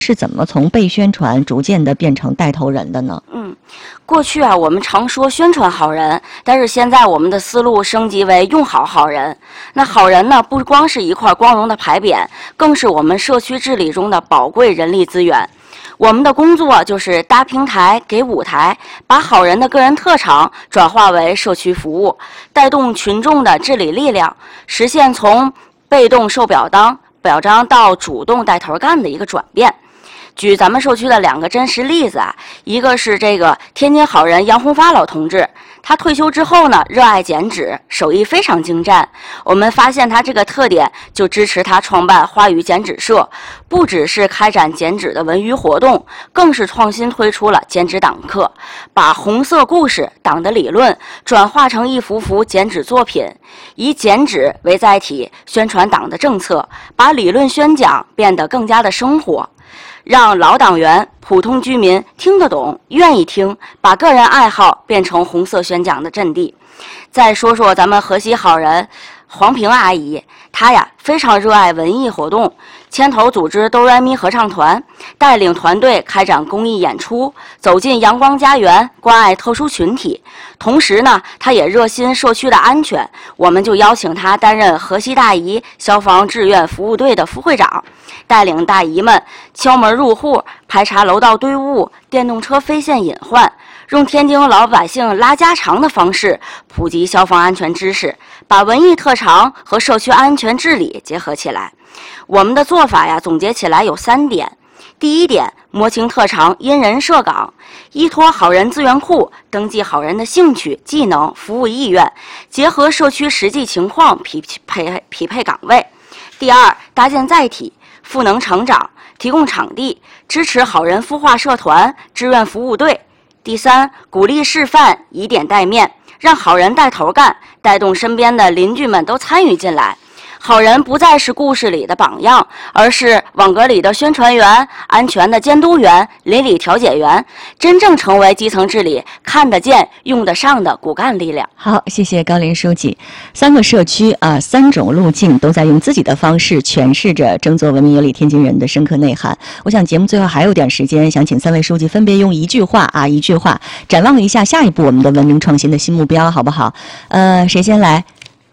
是怎么从被宣传逐渐的变成带头人的呢？ 过去啊，我们常说宣传好人，但是现在我们的思路升级为用好好人。那好人呢，不光是一块光荣的牌匾，更是我们社区治理中的宝贵人力资源。我们的工作就是搭平台、给舞台，把好人的个人特长转化为社区服务，带动群众的治理力量，实现从被动受表彰到主动带头干的一个转变。举咱们社区的2个真实例子啊，一个是这个天津好人杨红发老同志，他退休之后呢，热爱剪纸，手艺非常精湛。我们发现他这个特点，就支持他创办花语剪纸社，不只是开展剪纸的文娱活动，更是创新推出了剪纸党课，把红色故事、党的理论转化成一幅幅剪纸作品，以剪纸为载体宣传党的政策，把理论宣讲变得更加的生活。让老党员、普通居民听得懂、愿意听，把个人爱好变成红色宣讲的阵地。再说说咱们河西好人黄平阿姨，她呀非常热爱文艺活动，牵头组织哆来咪合唱团，带领团队开展公益演出，走进阳光家园，关爱特殊群体。同时呢，她也热心社区的安全，我们就邀请她担任河西大姨消防志愿服务队的副会长，带领大姨们敲门入户，排查楼道堆物、电动车飞线隐患，用天津老百姓拉家常的方式普及消防安全知识，把文艺特长和社区安全治理结合起来。我们的做法呀，总结起来有3点。第一点，摸清特长，因人设岗，依托好人资源库，登记好人的兴趣、技能、服务意愿，结合社区实际情况匹配岗位。第二，搭建载体，赋能成长，提供场地，支持好人孵化社团、志愿服务队。第三，鼓励示范，以点带面，让好人带头干，带动身边的邻居们都参与进来。好人不再是故事里的榜样，而是网格里的宣传员、安全的监督员、邻里调解员，真正成为基层治理看得见、用得上的骨干力量。 好，谢谢高林书记。3个社区3种路径都在用自己的方式诠释着争做文明有礼天津人的深刻内涵。我想节目最后还有点时间，想请3位书记分别用一句话展望一下下一步我们的文明创新的新目标，好不好？谁先来？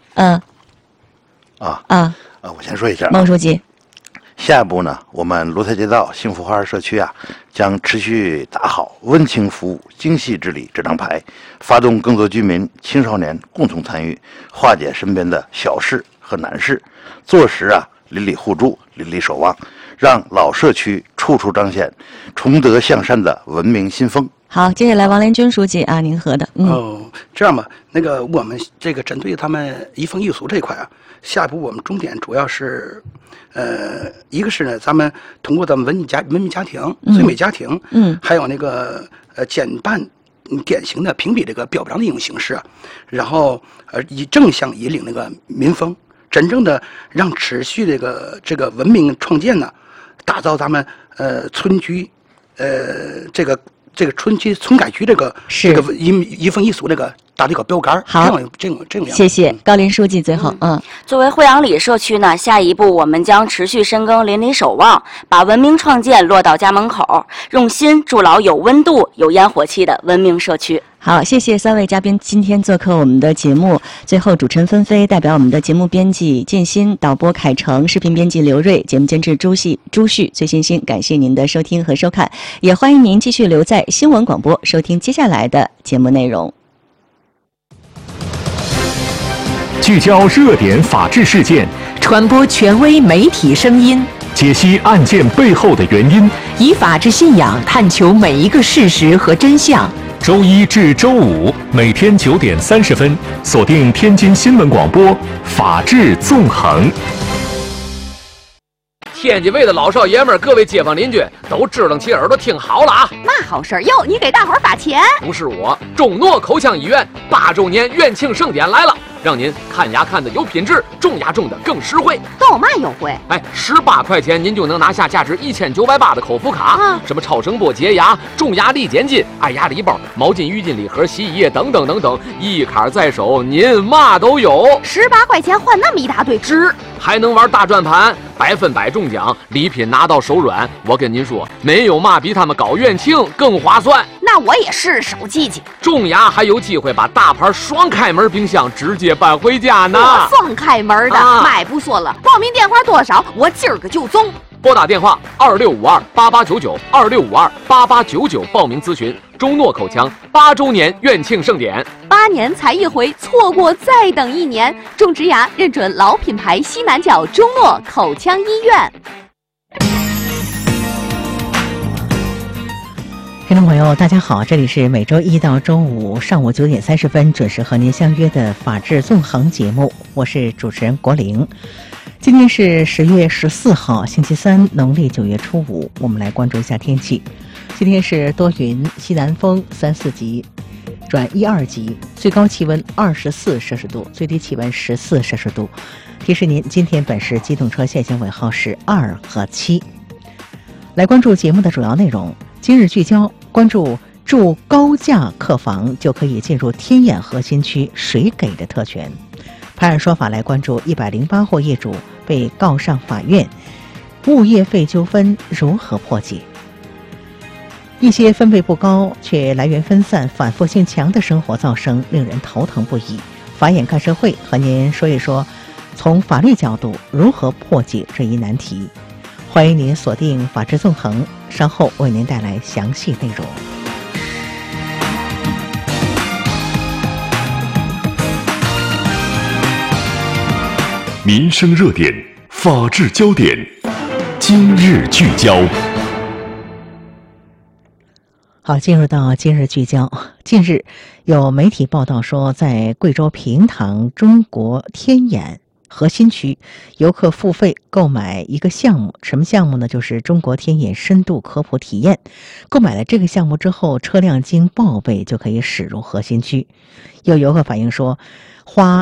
我先说一下。 孟书记， 下一步呢，我们芦台街道幸福花园社区将持续打好温情服务、精细治理这张牌，发动更多居民、青少年共同参与，化解身边的小事和难事，做实邻里互助、邻里守望，让老社区处处彰显崇德向善的文明新风。 好，接下来王连军书记您和的。 这样吧，我们这个针对他们移风易俗这一块下一步我们重点主要是，一个是呢，咱们通过咱们文明家庭、最美家庭，还有减半典型的评比这个标榜的一种形式然后以正向引领民风，真正的让持续这个文明创建打造咱们村居，这个村改区这个移风易俗打这个标杆。 好， 这种谢谢高林书记。最后， 作为惠阳里社区呢，下一步我们将持续深耕邻里守望，把文明创建落到家门口，用心筑牢有温度、有烟火气的文明社区。 好，谢谢3位嘉宾今天做客我们的节目。最后，主持人纷飞代表我们的节目编辑建新、导播凯成、视频编辑刘瑞、节目监制朱旭、崔欣欣，感谢您的收听和收看，也欢迎您继续留在新闻广播收听接下来的节目内容。 聚焦热点法治事件， 传播权威媒体声音， 解析案件背后的原因， 以法治信仰探求每一个事实和真相。 周1至周5每天9点30分，锁定天津新闻广播《法治纵横》。 天津卫的老少爷们儿，各位街坊邻居都支棱起耳朵听好了嘛好事哟！你给大伙儿发钱？ 不是我，中诺口腔医院8周年院庆盛典来了。 让您看牙看得有品质，种牙种得更实惠。 都有嘛优惠？ 哎，18块钱您就能拿下价值1980的口福卡，什么超声波洁牙、种牙力减筋、爱牙礼包、毛巾、浴巾礼盒、洗衣液等等等等，一卡在手，您嘛都有。 18块钱换那么一大堆值， 还能玩大转盘，100%中奖，礼品拿到手软。我跟您说，没有嘛比他们搞院庆更划算。 那我也试试手机去。 种牙还有机会把大牌双开门冰箱直接搬回家呢。 双开门的，买不说了，报名电话多少？我今儿个就中。 拨打电话26528899，26528899报名咨询。中诺口腔8周年院庆盛典 ，8年才一回，错过再等1年。种植牙认准老品牌西南角中诺口腔医院。 听众朋友，大家好，这里是每周一到周五上午9点30分准时和您相约的法治纵横节目，我是主持人国玲。今天是10月14号，星期三，农历9月初5。我们来关注一下天气。今天是多云，西南风3、4级转1、2级，最高气温24摄氏度，最低气温14摄氏度。提示您，今天本市机动车限行尾号是2和7。来关注节目的主要内容。今日聚焦，关注住高价客房就可以进入天眼核心区，谁给的特权？拍案说法来关注108户业主被告上法院，物业费纠纷如何破解？一些分贝不高却来源分散、反复性强的生活噪声令人头疼不已。法眼看社会和您说一说，从法律角度如何破解这一难题。欢迎您锁定法治纵横，稍后为您带来详细内容。 民生热点，法治焦点，今日聚焦。 好，进入到今日聚焦。近日有媒体报道说，在贵州平塘中国天眼核心区，游客付费购买一个项目，什么项目呢？就是中国天眼深度科普体验。购买了这个项目之后，车辆经报备就可以驶入核心区。有游客反映说，花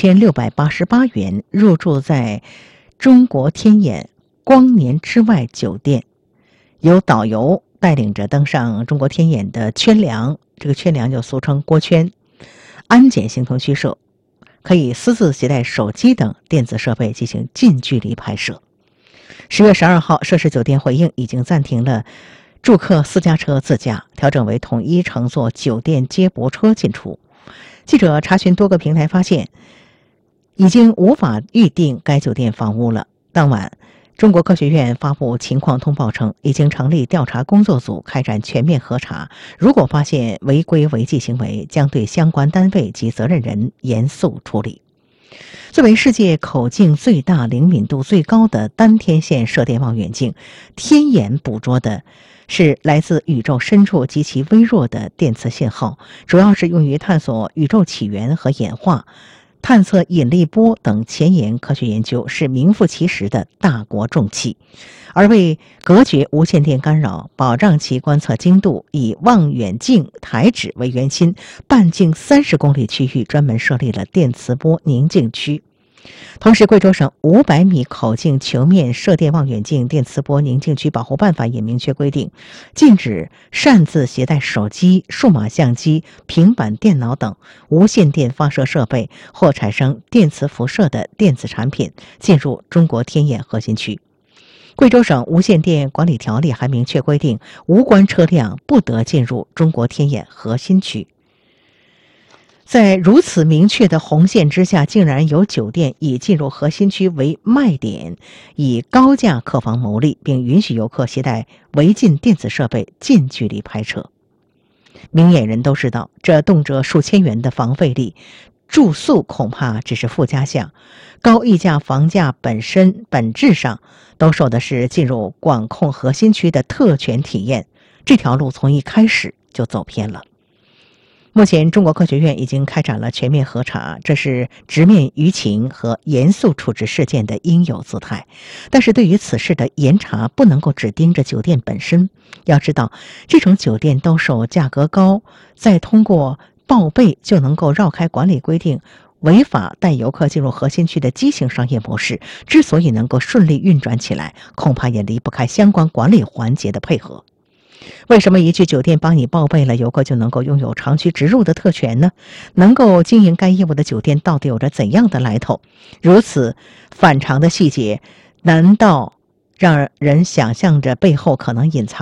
2688元入住在中国天眼光年之外酒店，由导游带领着登上中国天眼的圈梁，这个圈梁就俗称锅圈，安检形同虚设，可以私自携带手机等电子设备进行近距离拍摄。10月12号，涉事酒店回应已经暂停了住客私家车自驾，调整为统一乘坐酒店接驳车进出。记者查询多个平台发现，已经无法预订该酒店房屋了。当晚，中国科学院发布情况通报称，已经成立调查工作组开展全面核查，如果发现违规违纪行为，将对相关单位及责任人严肃处理。作为世界口径最大、灵敏度最高的单天线射电望远镜，天眼捕捉的是来自宇宙深处极其微弱的电磁信号，主要是用于探索宇宙起源和演化，探测引力波等前沿科学研究，是名副其实的大国重器。而为隔绝无线电干扰，保障其观测精度，以望远镜台址为圆心，半径30公里区域专门设立了电磁波宁静区。同时，贵州省500米口径球面射电望远镜电磁波宁静区保护办法也明确规定，禁止擅自携带手机、数码相机、平板电脑等无线电发射设备或产生电磁辐射的电子产品进入中国天眼核心区。贵州省无线电管理条例还明确规定，无关车辆不得进入中国天眼核心区。在如此明确的红线之下，竟然有酒店以进入核心区为卖点，以高价客房牟利，并允许游客携带违禁电子设备近距离拍摄。明眼人都知道，这动辄数千元的房费里，住宿恐怕只是附加项，高溢价房价本质上都受的是进入管控核心区的特权体验，这条路从一开始就走偏了。目前，中国科学院已经开展了全面核查，这是直面舆情和严肃处置事件的应有姿态。但是对于此事的严查，不能够只盯着酒店本身。要知道，这种酒店兜售价格高，再通过报备就能够绕开管理规定， 违法带游客进入核心区的畸形商业模式之所以能够顺利运转起来，恐怕也离不开相关管理环节的配合。为什么一句酒店帮你报备了，游客就能够拥有长驱直入的特权呢？能够经营该业务的酒店到底有着怎样的来头？如此反常的细节，难道让人想象着背后可能隐藏